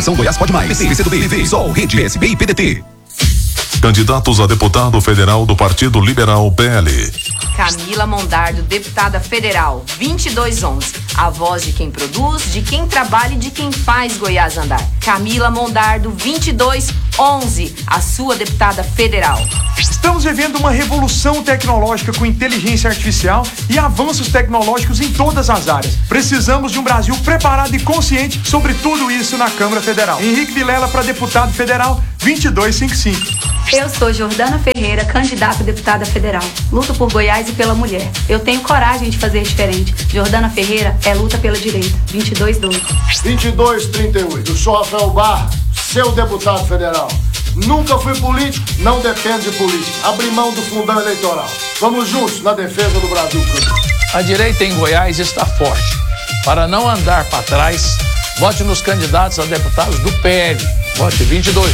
Coligação Goiás Pode Mais. PT, PCdoB, PV, Sol, Rede, PSB e PDT. Candidatos a deputado federal do Partido Liberal PL. Camila Mondardo, deputada federal, 2211. A voz de quem produz, de quem trabalha e de quem faz Goiás andar. Camila Mondardo, 2211. A sua deputada federal. Estamos vivendo uma revolução tecnológica com inteligência artificial e avanços tecnológicos em todas as áreas. Precisamos de um Brasil preparado e consciente sobre tudo isso na Câmara Federal. Henrique Vilela para deputado federal, 2255. Eu sou Jordana Ferreira, candidata a deputada federal. Luto por Goiás e pela mulher. Eu tenho coragem de fazer diferente. Jordana Ferreira é luta pela direita. 2212. 2238. Eu sou Rafael Barra, seu deputado federal. Nunca fui político, não depende de política. Abri mão do fundão eleitoral. Vamos juntos na defesa do Brasil. A direita em Goiás está forte. Para não andar para trás, vote nos candidatos a deputados do PL. Vote 22.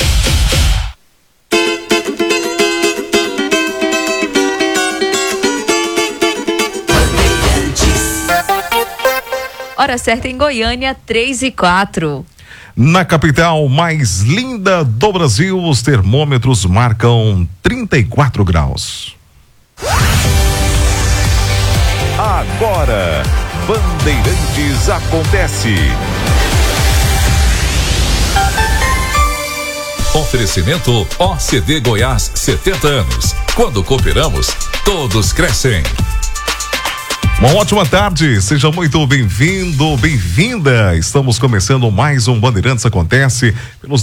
Hora certa em Goiânia, 3h04. Na capital mais linda do Brasil, os termômetros marcam 34 graus. Agora, Bandeirantes acontece. Oferecimento OCD Goiás, 70 anos. Quando cooperamos, todos crescem. Uma ótima tarde, seja muito bem-vindo, bem-vinda. Estamos começando mais um Bandeirantes Acontece pelos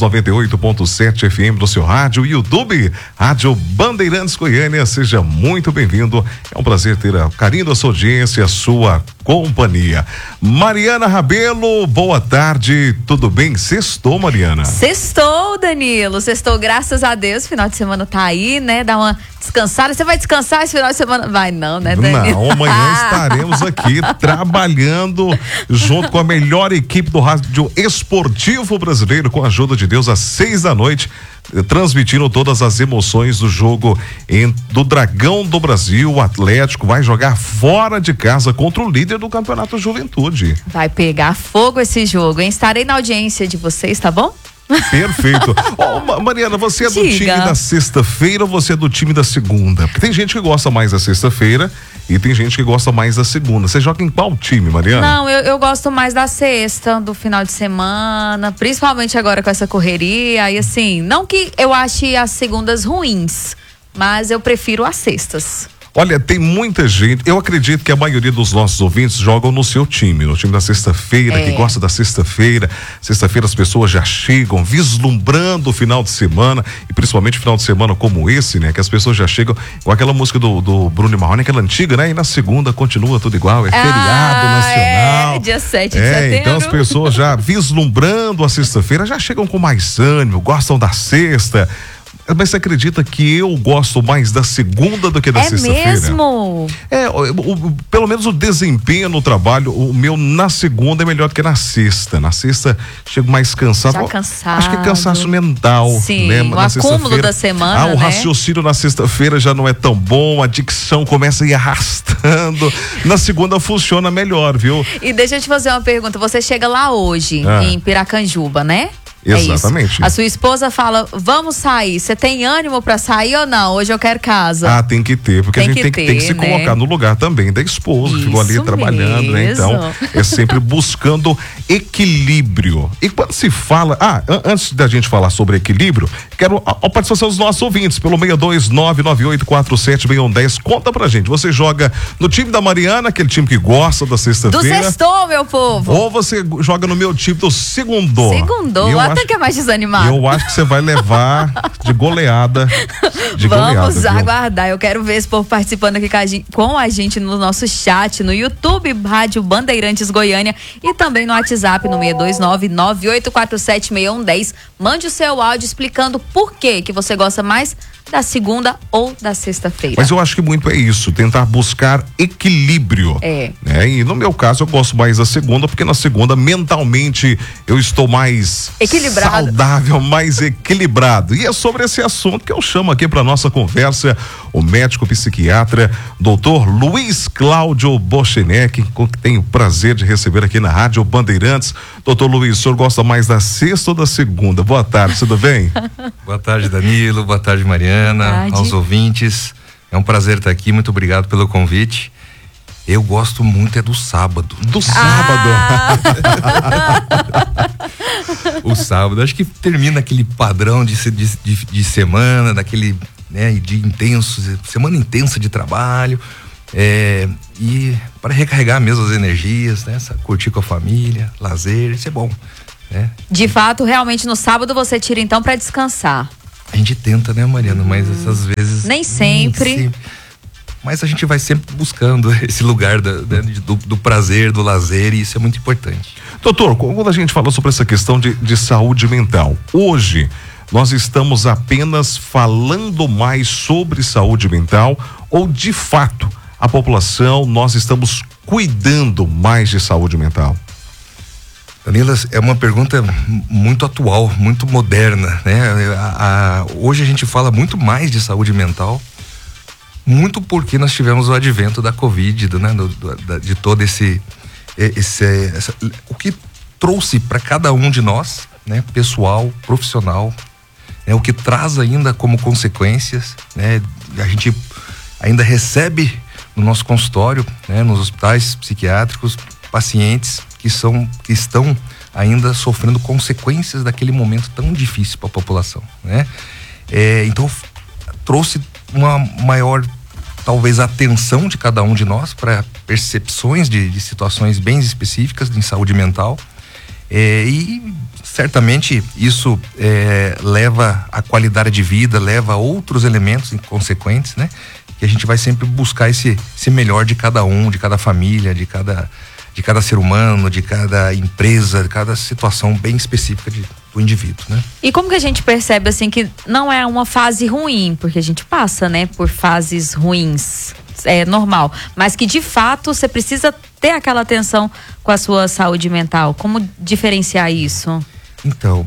98.7 FM do seu rádio e YouTube, Rádio Bandeirantes Goiânia. Seja muito bem-vindo. É um prazer ter o carinho da sua audiência, a sua companhia. Mariana Rabelo, boa tarde, tudo bem? Sextou, Mariana? Sextou, Danilo, sextou, graças a Deus. Final de semana tá aí, né? Dá uma descansada. Você vai descansar esse final de semana? Vai não, né, Danilo? Não, amanhã estaremos aqui trabalhando junto com a melhor equipe do rádio esportivo brasileiro, com a ajuda de Deus, às 6 da noite, transmitindo todas as emoções do jogo do Dragão do Brasil. O Atlético vai jogar fora de casa contra o líder do Campeonato Juventude. Vai pegar fogo esse jogo, hein? Estarei na audiência de vocês, tá bom? Perfeito. Mariana, você é do time da sexta-feira ou você é do time da segunda? Porque tem gente que gosta mais da sexta-feira e tem gente que gosta mais da segunda. Você joga em qual time, Mariana? Não, eu gosto mais da sexta, do final de semana, principalmente agora com essa correria. E assim, não que eu ache as segundas ruins, mas eu prefiro as sextas. Olha, tem muita gente, eu acredito que a maioria dos nossos ouvintes jogam no seu time, no time da sexta-feira, que gosta da sexta-feira. Sexta-feira as pessoas já chegam vislumbrando o final de semana, e principalmente final de semana como esse, né? Que as pessoas já chegam com aquela música do Bruno e Marrone, aquela antiga, né? E na segunda continua tudo igual, é feriado nacional. Dia 7 de setembro. Então as pessoas já vislumbrando a sexta-feira, já chegam com mais ânimo, gostam da sexta. Mas você acredita que eu gosto mais da segunda do que da sexta-feira? É mesmo? Pelo menos o desempenho no trabalho, o meu na segunda é melhor do que na sexta. Na sexta, chego mais cansado. Já cansado. Acho que é cansaço mental. Sim, né? o acúmulo da semana, o raciocínio na sexta-feira já não é tão bom, a dicção começa a ir arrastando. Na segunda funciona melhor, viu? E deixa eu te fazer uma pergunta. Você chega lá hoje, em Piracanjuba, né? Exatamente. A sua esposa fala, vamos sair, você tem ânimo pra sair ou não? Hoje eu quero casa. Ah, tem que ter, porque a gente tem que se colocar no lugar também da esposa, que ficou ali trabalhando, né? Então, é sempre buscando equilíbrio. E quando se fala, antes da gente falar sobre equilíbrio, quero a participação dos nossos ouvintes, pelo 62998476110. Conta pra gente, você joga no time da Mariana, aquele time que gosta da sexta-feira? Do sextou, meu povo. Ou você joga no meu time do segundou? Até que é mais desanimado. Eu acho que você vai levar de goleada. Vamos aguardar. Eu quero ver esse povo participando aqui com a gente no nosso chat, no YouTube, Rádio Bandeirantes Goiânia, e também no WhatsApp no 62998476110. Mande o seu áudio explicando por que você gosta mais da segunda ou da sexta-feira. Mas eu acho que muito é isso, tentar buscar equilíbrio. E no meu caso eu gosto mais da segunda, porque na segunda mentalmente eu estou mais equilibrado. Saudável, mais equilibrado. E é sobre esse assunto que eu chamo aqui para nossa conversa o médico psiquiatra Dr. Luiz Cláudio Bochenek, que tenho o prazer de receber aqui na Rádio Bandeirantes. Doutor Luiz, o senhor gosta mais da sexta ou da segunda? Boa tarde, tudo bem? Boa tarde, Danilo. Boa tarde, Mariana. Boa tarde. Aos ouvintes. É um prazer estar aqui. Muito obrigado pelo convite. Eu gosto muito do sábado. Do sábado. O sábado, acho que termina aquele padrão de semana, daquele, né, de intenso, semana intensa de trabalho, e para recarregar mesmo as energias, né, curtir com a família, lazer, isso é bom, né? De fato, realmente no sábado você tira então para descansar. A gente tenta, né, Mariana, mas essas vezes Nem sempre. Mas a gente vai sempre buscando esse lugar do prazer, do lazer, e isso é muito importante. Doutor, quando a gente fala sobre essa questão de saúde mental, hoje nós estamos apenas falando mais sobre saúde mental ou de fato a população, nós estamos cuidando mais de saúde mental? Danilo, é uma pergunta muito atual, muito moderna, né? Hoje a gente fala muito mais de saúde mental, muito porque nós tivemos o advento da Covid, né? De todo o que trouxe para cada um de nós, né? Pessoal, profissional, né? O que traz ainda como consequências, né? A gente ainda recebe no nosso consultório, né? Nos hospitais psiquiátricos, pacientes que estão ainda sofrendo consequências daquele momento tão difícil para a população, né? Então trouxe uma maior, talvez, atenção de cada um de nós para percepções de situações bem específicas de saúde mental, e certamente isso leva a qualidade de vida, leva a outros elementos inconsequentes, né? Que a gente vai sempre buscar esse melhor de cada um, de cada família, de cada ser humano, de cada empresa, de cada situação bem específica do indivíduo, né? E como que a gente percebe assim que não é uma fase ruim, porque a gente passa, né, por fases ruins, é normal, mas que de fato você precisa ter aquela atenção com a sua saúde mental? Como diferenciar isso? Então,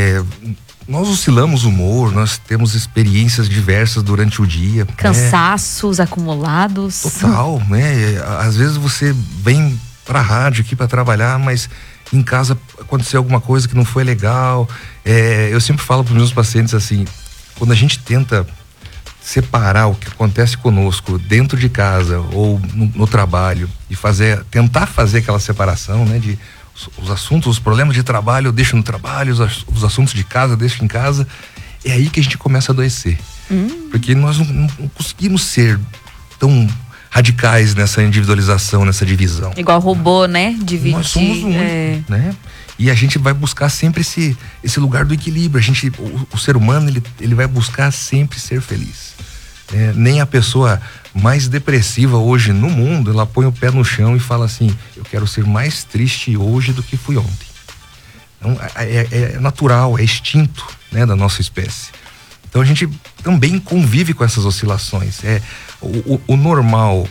nós oscilamos o humor, nós temos experiências diversas durante o dia. Cansaços acumulados. Total, né? Às vezes você vem pra rádio aqui para trabalhar, mas em casa aconteceu alguma coisa que não foi legal. Eu sempre falo para os meus pacientes assim, quando a gente tenta separar o que acontece conosco dentro de casa ou no trabalho e tentar fazer aquela separação, né, de os assuntos, os problemas de trabalho eu deixo no trabalho, os assuntos de casa eu deixo em casa, é aí que a gente começa a adoecer. Porque nós não conseguimos ser tão radicais nessa individualização, nessa divisão. Igual robô, né? Dividir. Nós somos um, né? E a gente vai buscar sempre esse lugar do equilíbrio. O ser humano, ele vai buscar sempre ser feliz. Nem a pessoa mais depressiva hoje no mundo, ela põe o pé no chão e fala assim, eu quero ser mais triste hoje do que fui ontem. Então, é natural, é instinto, né, da nossa espécie. Então a gente também convive com essas oscilações. O normal,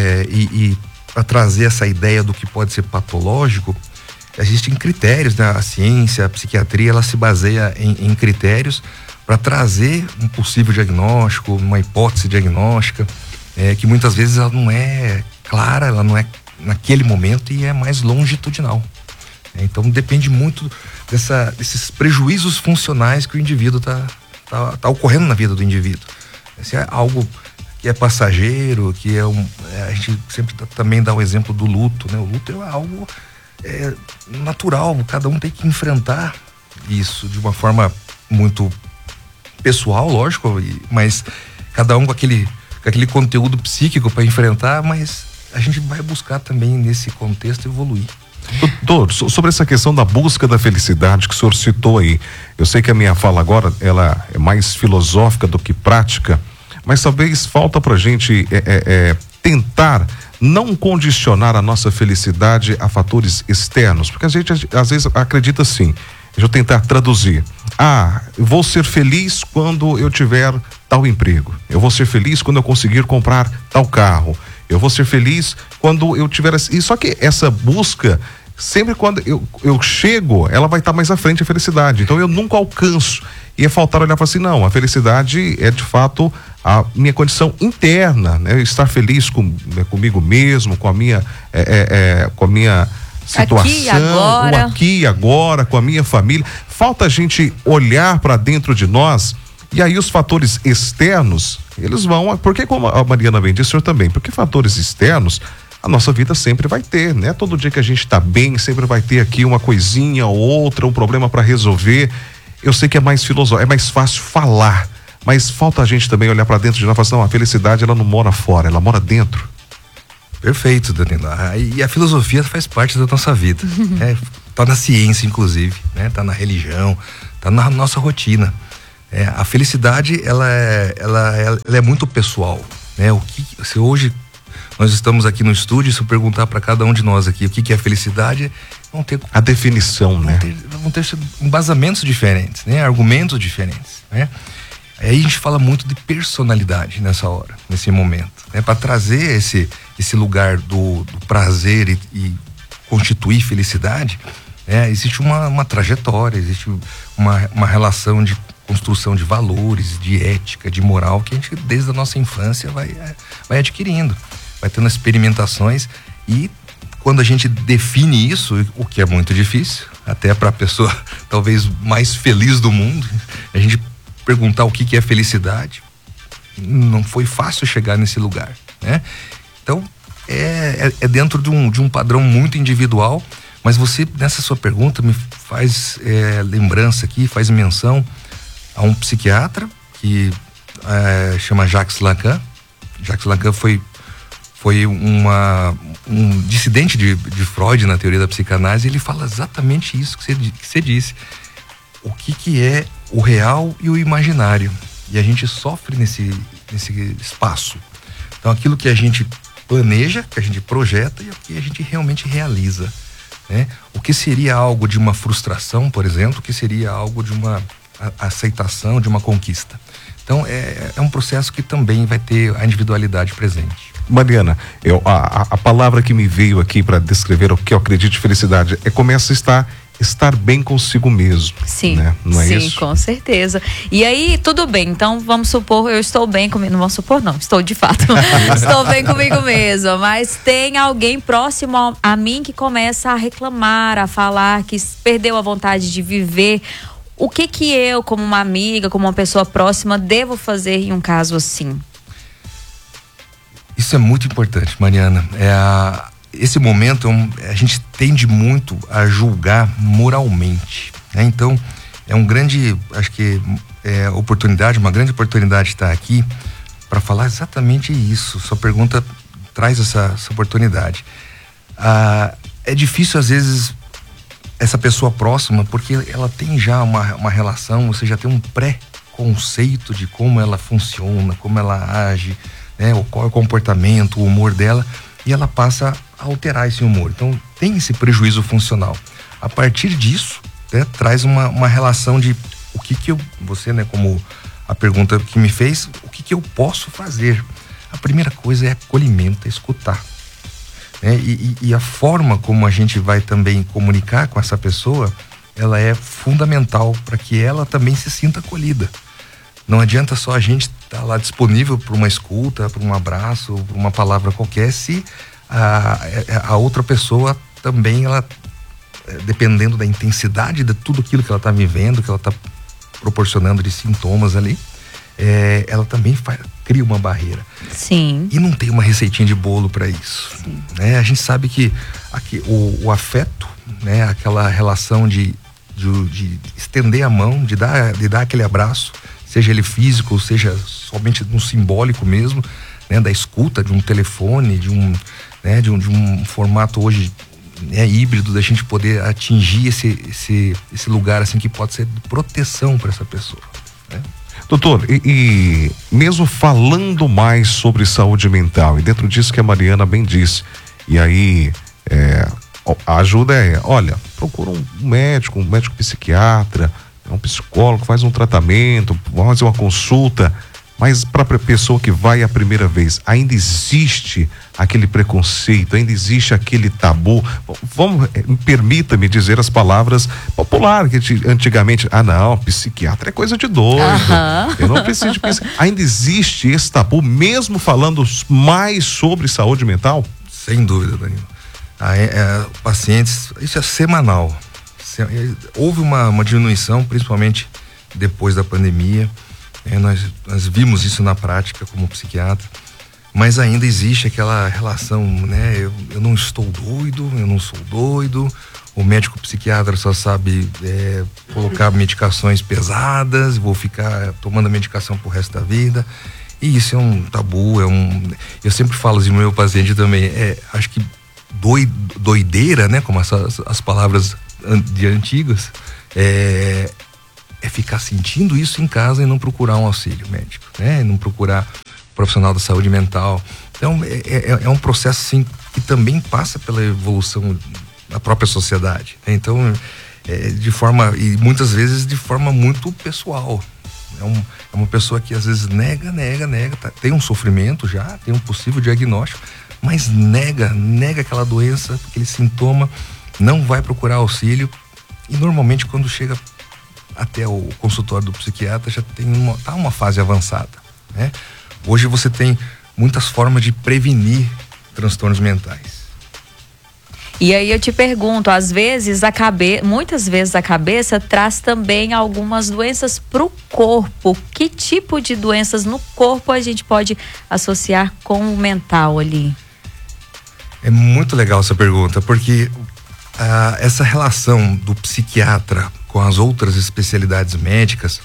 e para trazer essa ideia do que pode ser patológico, existem critérios, né? A ciência, a psiquiatria, ela se baseia em critérios para trazer um possível diagnóstico, uma hipótese diagnóstica, que muitas vezes ela não é clara, ela não é naquele momento e é mais longitudinal. Então depende muito desses prejuízos funcionais que o indivíduo tá ocorrendo na vida do indivíduo. Se é algo que é passageiro, que a gente sempre também dá o exemplo do luto, né? O luto é algo natural, cada um tem que enfrentar isso de uma forma muito pessoal, lógico, mas cada um com aquele conteúdo psíquico para enfrentar, mas a gente vai buscar também nesse contexto evoluir. Doutor, sobre essa questão da busca da felicidade que o senhor citou aí, eu sei que a minha fala agora, ela é mais filosófica do que prática, mas talvez falta pra gente tentar não condicionar a nossa felicidade a fatores externos, porque a gente às vezes acredita assim, deixa eu tentar traduzir, eu vou ser feliz quando eu tiver tal emprego, eu vou ser feliz quando eu conseguir comprar tal carro, eu vou ser feliz quando eu tiver... Só que essa busca sempre quando eu chego, ela vai estar mais à frente, a felicidade. Então eu nunca alcanço. Ia faltar olhar para assim, não, a felicidade é de fato a minha condição interna, né? Estar feliz comigo mesmo, com a minha situação, aqui e agora, com a minha família. Falta a gente olhar para dentro de nós, e aí os fatores externos, eles vão, porque como a Mariana bem disse, o senhor também, porque fatores externos a nossa vida sempre vai ter, né? Todo dia que a gente está bem, sempre vai ter aqui uma coisinha ou outra, um problema para resolver. Eu sei que é mais filosófico, é mais fácil falar, mas falta a gente também olhar para dentro de nós e falar assim, não, a felicidade ela não mora fora, ela mora dentro. Perfeito, Danilo. E a filosofia faz parte da nossa vida. Tá na ciência, inclusive, né? Tá na religião, tá na nossa rotina. A felicidade, ela é muito pessoal, né? Se hoje nós estamos aqui no estúdio, se eu perguntar para cada um de nós aqui o que é felicidade, vão ter a definição, né? Vão ter embasamentos diferentes, né? Argumentos diferentes, né? Aí a gente fala muito de personalidade nessa hora, nesse momento, né? Para trazer esse lugar do prazer e constituir felicidade, né? Existe uma trajetória, existe uma relação de construção de valores, de ética, de moral, que a gente desde a nossa infância vai adquirindo, vai tendo experimentações, e quando a gente define isso, o que é muito difícil, até para a pessoa talvez mais feliz do mundo, a gente perguntar o que é felicidade, não foi fácil chegar nesse lugar, né? Então é dentro de um padrão muito individual, mas você, nessa sua pergunta, me faz lembrança aqui, faz menção a um psiquiatra que chama Jacques Lacan. Jacques Lacan foi um dissidente de Freud na teoria da psicanálise. Ele fala exatamente isso que você disse. O que é o real e o imaginário. E a gente sofre nesse espaço. Então aquilo que a gente planeja, que a gente projeta, e o que a gente realmente realiza, né? O que seria algo de uma frustração, por exemplo, o que seria algo de uma aceitação, de uma conquista. Então é um processo que também vai ter a individualidade presente. Mariana, a palavra que me veio aqui para descrever o que eu acredito de felicidade começa a estar bem consigo mesmo. Sim, né? Não é sim, isso? Com certeza. E aí, tudo bem, então vamos supor, eu estou bem comigo, não vamos supor não, estou de fato, estou bem comigo mesma, mas tem alguém próximo a mim que começa a reclamar, a falar que perdeu a vontade de viver. O que eu, como uma amiga, como uma pessoa próxima, devo fazer em um caso assim? Isso é muito importante, Mariana. Esse momento a gente tende muito a julgar moralmente, né? Então é uma grande oportunidade estar aqui para falar exatamente isso. Sua pergunta traz essa oportunidade. É difícil às vezes essa pessoa próxima, porque ela tem já uma relação, você já tem um pré-conceito de como ela funciona, como ela age, né? Qual é o comportamento, o humor dela, e ela passa a alterar esse humor. Então tem esse prejuízo funcional. A partir disso, né, traz uma relação de o que você, né, como a pergunta que me fez, o que eu posso fazer? A primeira coisa é acolhimento, é escutar. E a forma como a gente vai também comunicar com essa pessoa, ela é fundamental para que ela também se sinta acolhida. Não adianta só a gente estar lá disponível para uma escuta, para um abraço, para uma palavra qualquer, se a outra pessoa também, ela, dependendo da intensidade de tudo aquilo que ela está vivendo, que ela está proporcionando de sintomas ali, ela também cria uma barreira. Sim. E não tem uma receitinha de bolo para isso. Né? A gente sabe que o afeto, né? Aquela relação de estender a mão, de dar aquele abraço, seja ele físico, ou seja somente no simbólico mesmo, né? Da escuta, de um telefone, de um formato hoje, né, híbrido, da gente poder atingir esse lugar assim que pode ser de proteção para essa pessoa, né? Doutor, e mesmo falando mais sobre saúde mental, e dentro disso que a Mariana bem disse, e aí a ajuda olha, procura um médico psiquiatra, um psicólogo, faz um tratamento, vamos fazer uma consulta. Mas para a pessoa que vai a primeira vez, ainda existe aquele preconceito, ainda existe aquele tabu. Permita-me dizer as palavras populares que antigamente, não, psiquiatra é coisa de doido. Eu não preciso de psiquiatra. Ainda existe esse tabu, mesmo falando mais sobre saúde mental? Sem dúvida, Danilo. Pacientes, isso é semanal. Houve uma diminuição, principalmente depois da pandemia. Nós vimos isso na prática como psiquiatra, mas ainda existe aquela relação, né? Eu não estou doido, eu não sou doido. O médico psiquiatra só sabe colocar medicações pesadas, vou ficar tomando a medicação pro resto da vida. E isso é um tabu, eu sempre falo assim no meu paciente também, acho que doideira, né? Como as palavras de antigas, é ficar sentindo isso em casa e não procurar um auxílio médico, né? Não procurar profissional da saúde mental. Então, é um processo, assim, que também passa pela evolução da própria sociedade, né? Então, e muitas vezes de forma muito pessoal. É uma pessoa que às vezes nega, tem um sofrimento já, tem um possível diagnóstico, mas nega aquela doença, aquele sintoma, não vai procurar auxílio, e normalmente quando chega até o consultório do psiquiatra já tem uma fase avançada, né? Hoje você tem muitas formas de prevenir transtornos mentais. E aí eu te pergunto, muitas vezes a cabeça traz também algumas doenças pro corpo. Que tipo de doenças no corpo a gente pode associar com o mental ali? É muito legal essa pergunta, porque essa relação do psiquiatra com as outras especialidades médicas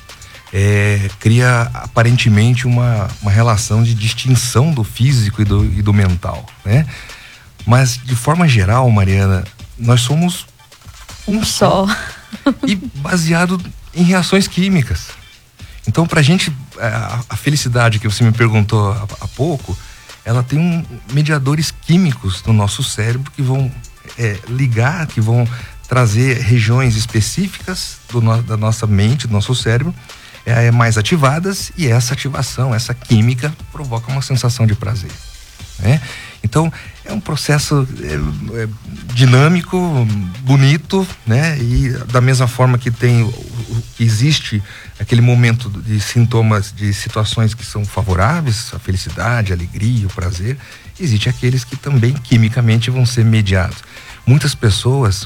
cria aparentemente uma relação de distinção do físico e do mental, né? Mas de forma geral, Mariana, nós somos um só e baseado em reações químicas. Então, pra gente, a felicidade que você me perguntou há pouco, ela tem mediadores químicos no nosso cérebro que vão ligar, que vão trazer regiões específicas da nossa mente, do nosso cérebro, mais ativadas, e essa ativação, essa química provoca uma sensação de prazer, né? Então, é um processo dinâmico, bonito, né? E da mesma forma que que existe aquele momento de sintomas, de situações que são favoráveis, a felicidade, a alegria, o prazer, existe aqueles que também quimicamente vão ser mediados. Muitas pessoas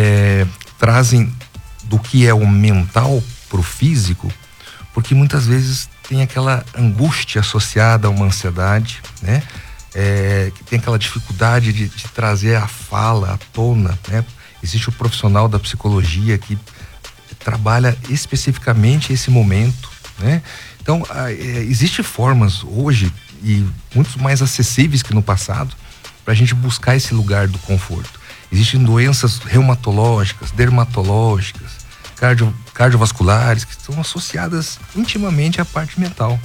trazem do que é o mental pro físico, porque muitas vezes tem aquela angústia associada a uma ansiedade, né? Que tem aquela dificuldade de trazer a fala à tona, né? Existe o profissional da psicologia que trabalha especificamente esse momento, né? Então, existem formas hoje, e muito mais acessíveis que no passado, para a gente buscar esse lugar do conforto. Existem doenças reumatológicas, dermatológicas, cardiovasculares, que estão associadas intimamente à parte mental.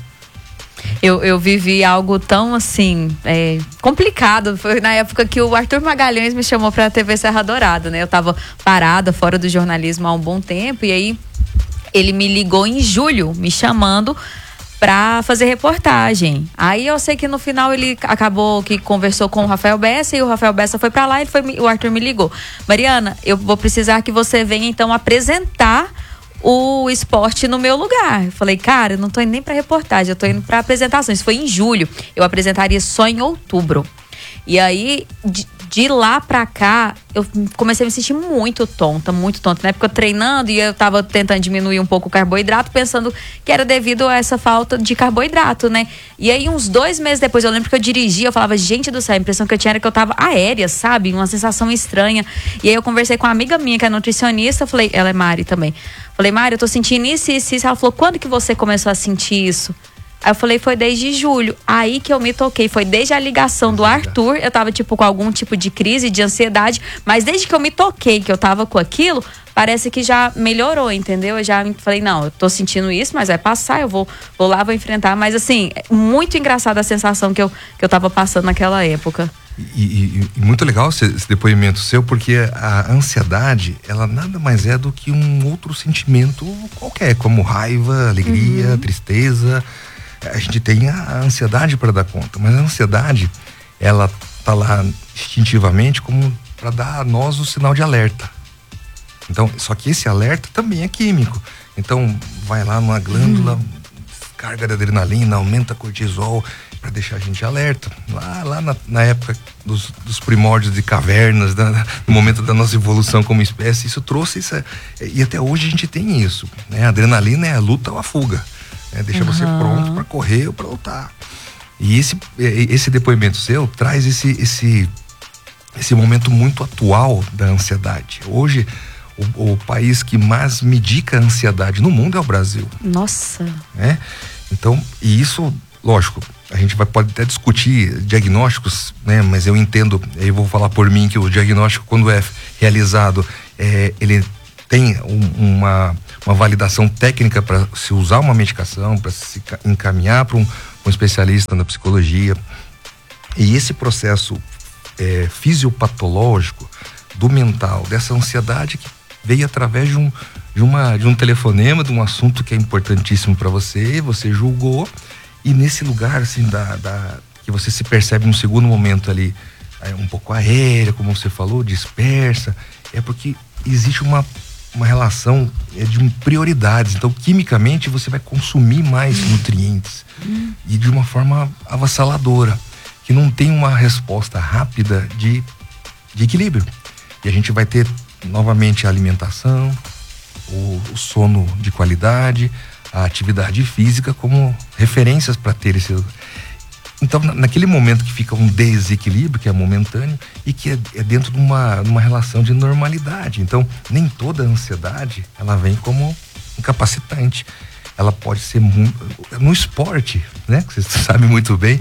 Eu vivi algo tão assim, complicado. Foi na época que o Arthur Magalhães me chamou pra TV Serra Dourada, né? Eu tava parada fora do jornalismo há um bom tempo, e aí ele me ligou em julho, me chamando pra fazer reportagem. Aí eu sei que no final ele acabou que conversou com o Rafael Bessa, e o Rafael Bessa foi pra lá, o Arthur me ligou: Mariana, eu vou precisar que você venha então apresentar o esporte no meu lugar. Eu falei, cara, eu não tô indo nem pra reportagem, eu tô indo pra apresentação. Isso foi em julho, eu apresentaria só em outubro. E aí, de lá pra cá, eu comecei a me sentir muito tonta, né? Porque eu treinando, e eu tava tentando diminuir um pouco o carboidrato, pensando que era devido a essa falta de carboidrato, né? E aí, uns 2 meses depois, eu lembro que eu dirigia, eu falava, gente do céu, a impressão que eu tinha era que eu tava aérea, sabe? Uma sensação estranha. E aí, eu conversei com uma amiga minha, que é nutricionista, falei, ela é Mari também. Falei, Mari, eu tô sentindo isso. Ela falou, quando que você começou a sentir isso? Aí eu falei, foi desde julho. Aí que eu me toquei, foi desde a ligação do Arthur. Eu tava com algum tipo de crise, de ansiedade, mas desde que eu me toquei, que eu tava com aquilo, parece que já melhorou, entendeu? Eu já falei, não, eu tô sentindo isso, mas vai passar, eu vou lá, vou enfrentar. Mas assim, muito engraçada a sensação que eu tava passando naquela época. E muito legal esse depoimento seu, porque a ansiedade, ela nada mais é do que um outro sentimento qualquer, como raiva, alegria, tristeza. a gente tem a ansiedade para dar conta, mas a ansiedade, ela tá lá instintivamente como para dar a nós o sinal de alerta. Então, só que esse alerta também é químico. Então, vai lá numa glândula, carga de adrenalina, aumenta cortisol para deixar a gente alerta. Lá na época dos primórdios de cavernas, no momento da nossa evolução como espécie, isso trouxe isso. E até hoje a gente tem isso, né? A adrenalina é a luta ou a fuga, né? Deixa você pronto para correr ou para lutar. E esse depoimento seu traz esse momento muito atual da ansiedade. Hoje, o país que mais medica a ansiedade no mundo é o Brasil. Nossa. Né? Então, e isso, lógico, a gente pode até discutir diagnósticos, né? Mas eu entendo, eu vou falar por mim, que o diagnóstico, quando é realizado, ele tem uma validação técnica para se usar uma medicação, para se encaminhar para um especialista na psicologia. E esse processo fisiopatológico do mental, dessa ansiedade que veio através de um telefonema, de um assunto que é importantíssimo para você julgou, e nesse lugar assim que você se percebe num segundo momento ali um pouco aérea, como você falou, dispersa, é porque existe uma relação de prioridades. Então, quimicamente, você vai consumir mais nutrientes e de uma forma avassaladora, que não tem uma resposta rápida de equilíbrio. E a gente vai ter novamente a alimentação, o sono de qualidade, a atividade física como referências para ter esse. Então, naquele momento que fica um desequilíbrio, que é momentâneo, e que é dentro de uma relação de normalidade. Então, nem toda ansiedade, ela vem como incapacitante. Ela pode ser no esporte, né? Que você sabe muito bem,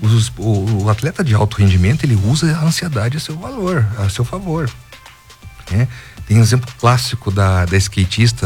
o atleta de alto rendimento, ele usa a ansiedade a seu favor. Né? Tem um exemplo clássico da skatista,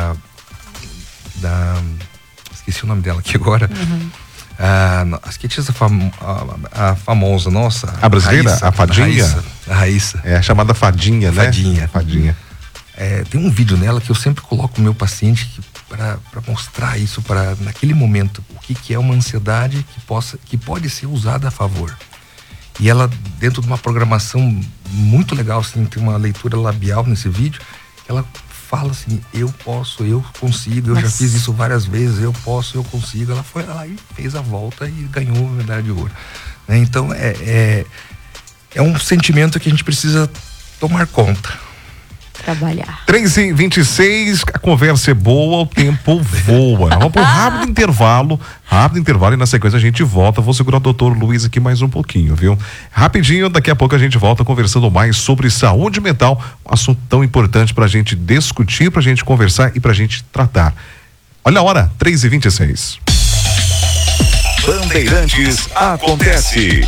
esqueci o nome dela aqui agora. A skatista a famosa nossa, a brasileira, Raíssa, a Fadinha. A Raíssa. É a chamada Fadinha, né? Fadinha. Tem um vídeo nela que eu sempre coloco o meu paciente para mostrar isso, naquele momento, o que é uma ansiedade que pode ser usada a favor. E ela, dentro de uma programação muito legal, assim, tem uma leitura labial nesse vídeo, ela fala assim: eu posso, eu consigo, eu já fiz isso várias vezes, eu posso, eu consigo. Ela foi lá e fez a volta e ganhou a medalha de ouro. Né? Então, é um sentimento que a gente precisa tomar conta. Trabalhar. 3h26, a conversa é boa, o tempo voa. Vamos para um rápido intervalo e na sequência a gente volta. Vou segurar o doutor Luiz aqui mais um pouquinho, viu? Rapidinho, daqui a pouco a gente volta conversando mais sobre saúde mental, um assunto tão importante pra gente discutir, pra gente conversar e pra gente tratar. Olha a hora, 3h26. Bandeirantes acontece.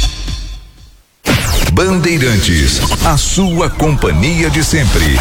Bandeirantes, a sua companhia de sempre.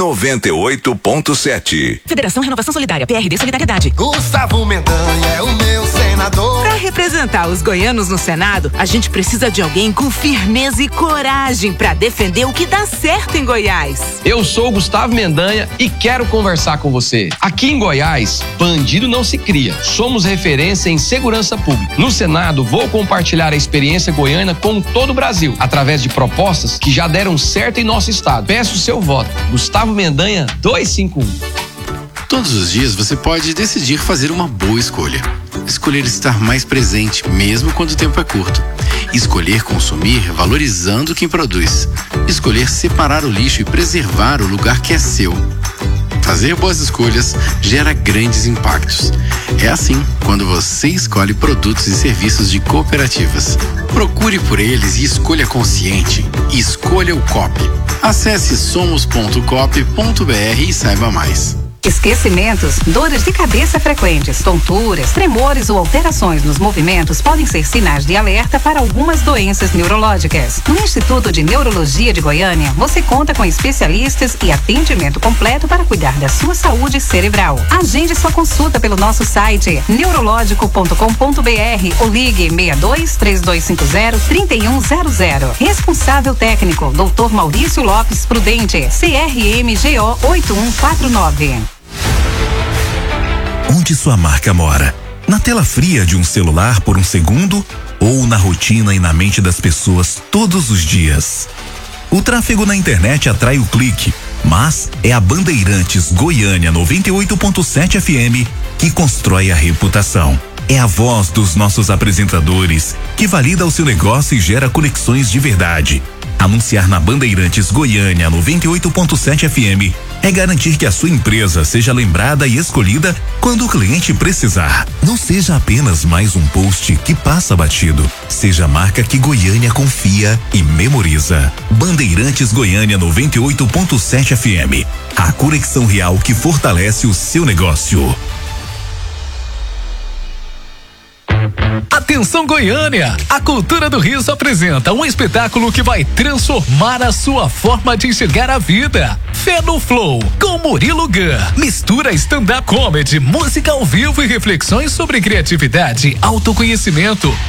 98.7. Federação Renovação Solidária, PRD Solidariedade. Gustavo Mendanha é o meu senador. Para representar os goianos no Senado, a gente precisa de alguém com firmeza e coragem para defender o que dá certo em Goiás. Eu sou Gustavo Mendanha e quero conversar com você. Aqui em Goiás, bandido não se cria. Somos referência em segurança pública. No Senado, vou compartilhar a experiência goiana com todo o Brasil, através de propostas que já deram certo em nosso estado. Peço o seu voto. Gustavo Mendanha, 251. Todos os dias você pode decidir fazer uma boa escolha. Escolher estar mais presente, mesmo quando o tempo é curto. Escolher consumir valorizando quem produz. Escolher separar o lixo e preservar o lugar que é seu. Fazer boas escolhas gera grandes impactos. É assim quando você escolhe produtos e serviços de cooperativas. Procure por eles e escolha consciente. Escolha o COP. Acesse somos.cop.br e saiba mais. Esquecimentos, dores de cabeça frequentes, tonturas, tremores ou alterações nos movimentos podem ser sinais de alerta para algumas doenças neurológicas. No Instituto de Neurologia de Goiânia, você conta com especialistas e atendimento completo para cuidar da sua saúde cerebral. Agende sua consulta pelo nosso site neurologico.com.br ou ligue 62-3250-3100. Responsável técnico, Dr. Maurício Lopes Prudente, CRMGO 8149. Onde sua marca mora, Na tela fria de um celular por um segundo ou na rotina e na mente das pessoas todos os dias? O tráfego na internet atrai o clique, mas é a Bandeirantes Goiânia 98.7 FM que constrói a reputação. É a voz dos nossos apresentadores que valida o seu negócio e gera conexões de verdade. Anunciar na Bandeirantes Goiânia 98.7 FM é garantir que a sua empresa seja lembrada e escolhida quando o cliente precisar. Não seja apenas mais um post que passa batido. Seja a marca que Goiânia confia e memoriza. Bandeirantes Goiânia 98.7 FM. A conexão real que fortalece o seu negócio. Atenção Goiânia! A Cultura do Riso apresenta um espetáculo que vai transformar a sua forma de enxergar a vida. Fé no Flow, com Murilo Gun. Mistura stand-up comedy, música ao vivo e reflexões sobre criatividade, autoconhecimento.